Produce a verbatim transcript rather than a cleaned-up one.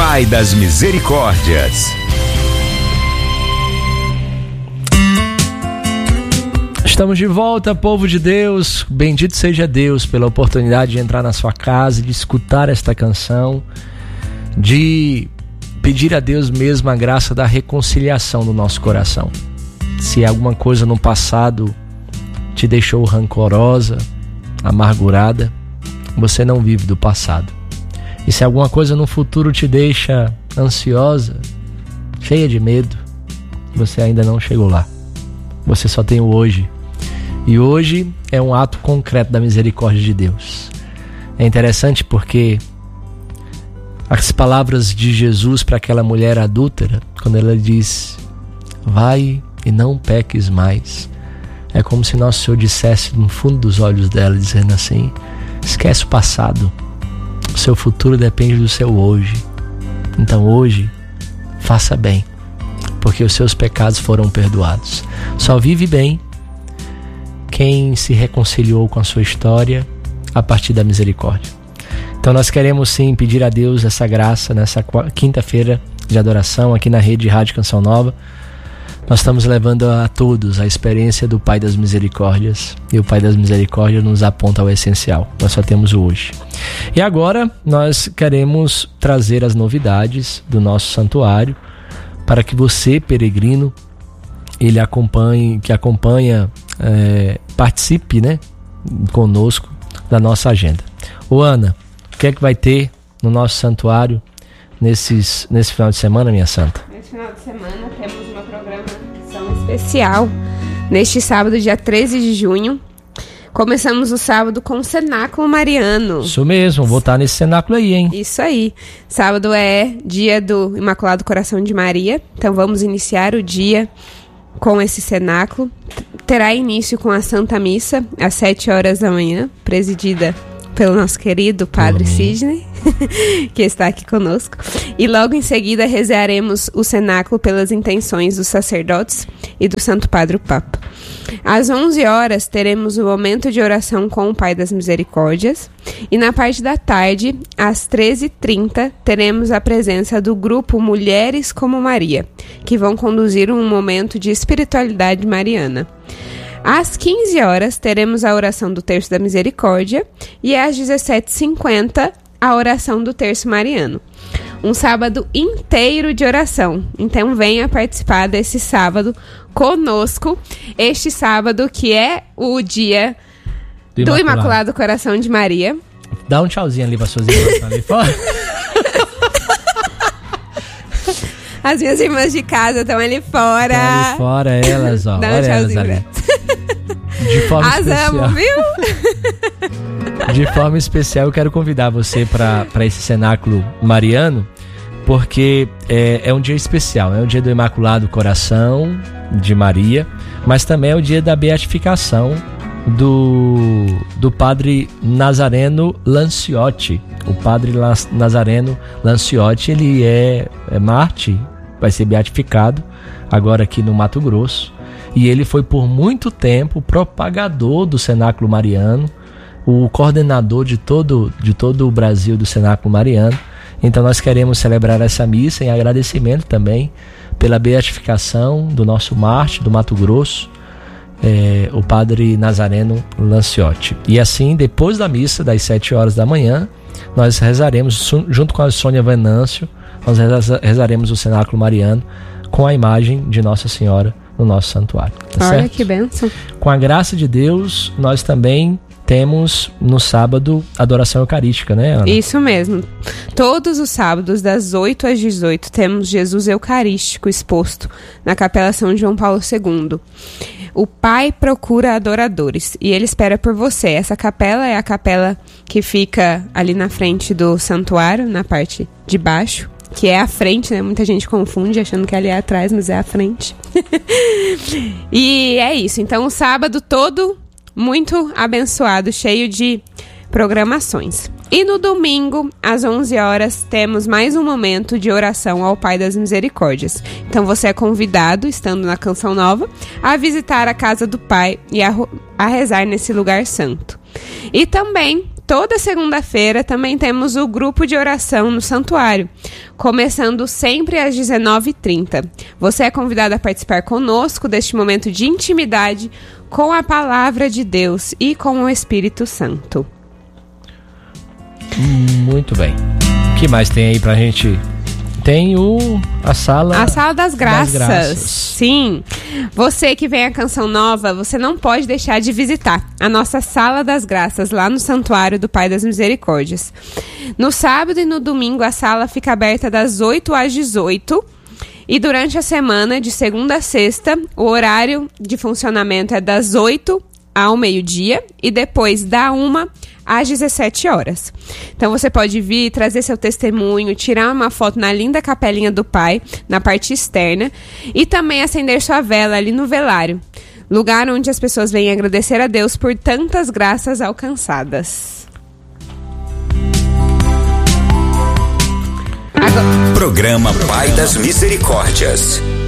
Pai das Misericórdias. Estamos de volta, povo de Deus. Bendito seja Deus pela oportunidade de entrar na sua casa, de escutar esta canção, de pedir a Deus mesmo a graça da reconciliação no nosso coração. Se alguma coisa no passado te deixou rancorosa, amargurada, você não vive do passado. E se alguma coisa no futuro te deixa ansiosa, cheia de medo, você ainda não chegou lá. Você só tem o hoje. E hoje é um ato concreto da misericórdia de Deus. É interessante porque as palavras de Jesus para aquela mulher adúltera, quando ela diz, vai e não peques mais, é como se nosso Senhor dissesse no fundo dos olhos dela, dizendo assim, esquece o passado, o seu futuro depende do seu hoje. Então hoje, faça bem, porque os seus pecados foram perdoados. Só vive bem quem se reconciliou com a sua história a partir da misericórdia. Então nós queremos sim pedir a Deus essa graça nessa quinta-feira de adoração aqui na Rede Rádio Canção Nova. Nós estamos levando a todos a experiência do Pai das Misericórdias, e o Pai das Misericórdias nos aponta ao essencial. Nós só temos o hoje. E agora nós queremos trazer as novidades do nosso santuário para que você, peregrino, ele acompanhe, que acompanha, é, participe, né, conosco da nossa agenda. Ô Ana, o que é que vai ter no nosso santuário nesses, nesse final de semana, minha santa? Nesse final de semana temos uma programação especial. Neste sábado, dia treze de junho, começamos o sábado com o Cenáculo Mariano. Isso mesmo, vou estar nesse cenáculo aí, hein? Isso aí. Sábado é dia do Imaculado Coração de Maria, então vamos iniciar o dia com esse cenáculo. Terá início com a Santa Missa, às sete horas da manhã, presidida pelo nosso querido Padre Amém. Sidney, que está aqui conosco. E logo em seguida rezaremos o cenáculo pelas intenções dos sacerdotes e do Santo Padre o Papa. Às onze horas teremos o momento de oração com o Pai das Misericórdias. E na parte da tarde, às treze e trinta, teremos a presença do grupo Mulheres como Maria, que vão conduzir um momento de espiritualidade mariana. Às quinze horas, teremos a oração do Terço da Misericórdia e às dezessete e cinquenta, a oração do Terço Mariano. Um sábado inteiro de oração. Então venha participar desse sábado conosco. Este sábado que é o dia do, do Imaculado. Imaculado Coração de Maria. Dá um tchauzinho ali para suas irmãs ali fora. As minhas irmãs de casa estão ali fora. Estão ali fora, elas, ó. Dá um olha elas tchauzinho ali. De forma As especial. amo, viu? De forma especial, eu quero convidar você para esse cenáculo mariano, porque é, é um dia especial, é o dia do Imaculado Coração de Maria, mas também é o dia da beatificação do, do Padre Nazareno Lanciotti. O Padre Nazareno Lanciotti, ele é, é Marte, vai ser beatificado agora aqui no Mato Grosso, e ele foi por muito tempo propagador do cenáculo mariano, o coordenador de todo, de todo o Brasil do cenáculo mariano. Então nós queremos celebrar essa missa em agradecimento também pela beatificação do nosso Marte do Mato Grosso, é, o Padre Nazareno Lanciotti. E assim, depois da missa, das sete horas da manhã, nós rezaremos, junto com a Sônia Venâncio, nós rezaremos o cenáculo mariano com a imagem de Nossa Senhora no nosso santuário. Tá Olha certo? que bênção. Com a graça de Deus, nós também temos no sábado adoração eucarística, né, Ana? Isso mesmo. Todos os sábados, das oito às dezoito, temos Jesus Eucarístico exposto na Capela São João Paulo segundo. O Pai procura adoradores e Ele espera por você. Essa capela é a capela que fica ali na frente do santuário, na parte de baixo, que é a frente, né? Muita gente confunde achando que ali é atrás, mas é a frente. E é isso. Então, o sábado todo muito abençoado, cheio de programações. E no domingo, às onze horas, temos mais um momento de oração ao Pai das Misericórdias. Então você é convidado, estando na Canção Nova, a visitar a casa do Pai e a, a rezar nesse lugar santo. E também, toda segunda-feira, também temos o grupo de oração no santuário. começando sempre às dezenove e trinta. Você é convidado a participar conosco deste momento de intimidade com a Palavra de Deus e com o Espírito Santo. Muito bem. O que mais tem aí pra gente? Tem o, a sala... A Sala das Graças. das Graças. Sim. Você que vem a Canção Nova, você não pode deixar de visitar a nossa Sala das Graças, lá no Santuário do Pai das Misericórdias. No sábado e no domingo, a sala fica aberta das oito às dezoito. E durante a semana, de segunda a sexta, o horário de funcionamento é das oito ao meio-dia e depois da uma às dezessete horas. Então você pode vir, trazer seu testemunho, tirar uma foto na linda capelinha do Pai, na parte externa, e também acender sua vela ali no velário, lugar onde as pessoas vêm agradecer a Deus por tantas graças alcançadas. Agora... Programa Pai das Misericórdias.